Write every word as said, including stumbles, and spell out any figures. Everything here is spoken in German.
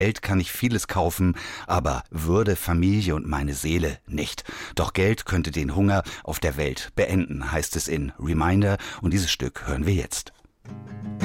Geld kann ich vieles kaufen, aber Würde, Familie und meine Seele nicht. Doch Geld könnte den Hunger auf der Welt beenden, heißt es in Reminder, und dieses Stück hören wir jetzt.